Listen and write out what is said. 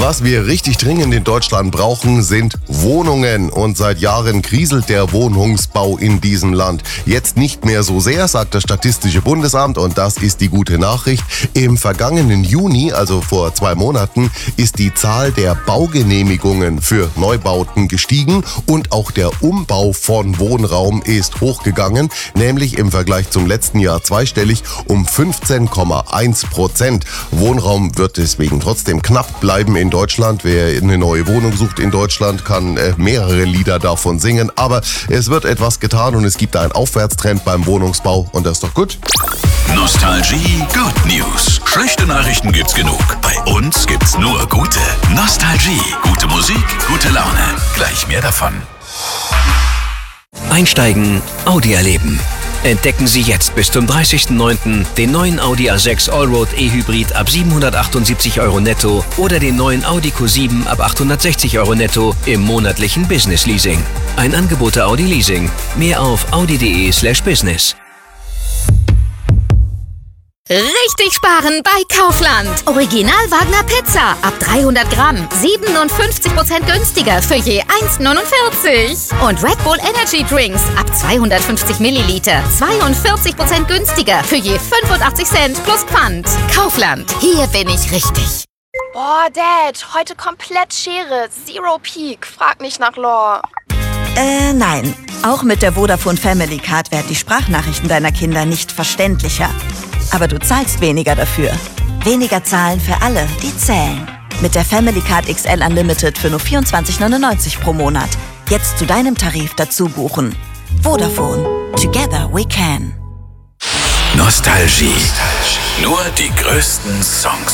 Was wir richtig dringend in Deutschland brauchen, sind Wohnungen. Und seit Jahren kriselt der Wohnungsbau in diesem Land. Jetzt nicht mehr so sehr, sagt das Statistische Bundesamt. Und das ist die gute Nachricht. Im vergangenen Juni, also vor 2 Monaten, ist die Zahl der Baugenehmigungen für Neubauten gestiegen. Und auch der Umbau von Wohnraum ist hochgegangen. Nämlich im Vergleich zum letzten Jahr zweistellig um 15,1%. Wohnraum wird deswegen trotzdem knapp bleiben in Deutschland. Wer eine neue Wohnung sucht in Deutschland, kann mehrere Lieder davon singen. Aber es wird etwas getan und es gibt einen Aufwärtstrend beim Wohnungsbau und das ist doch gut. Nostalgie Good News. Schlechte Nachrichten gibt's genug. Bei uns gibt's nur gute. Nostalgie. Gute Musik, gute Laune. Gleich mehr davon. Einsteigen, Audi erleben. Entdecken Sie jetzt bis zum 30.09. den neuen Audi A6 Allroad E-Hybrid ab 778 € netto oder den neuen Audi Q7 ab 860 € netto im monatlichen Business Leasing. Ein Angebot der Audi Leasing. Mehr auf audi.de/business. Richtig sparen bei Kaufland. Original Wagner Pizza ab 300 Gramm. 57% günstiger für je 1,49. Und Red Bull Energy Drinks ab 250 Milliliter. 42% günstiger für je 85 Cent plus Pfand. Kaufland. Hier bin ich richtig. Boah, Dad, heute komplett Schere. Zero Peak. Frag nicht nach Lore. Nein. Auch mit der Vodafone Family Card werden die Sprachnachrichten deiner Kinder nicht verständlicher. Aber du zahlst weniger dafür. Weniger zahlen für alle, die zählen. Mit der Family Card XL Unlimited für nur 24,99 pro Monat. Jetzt zu deinem Tarif dazu buchen. Vodafone. Together we can. Nostalgie. Nur die größten Songs.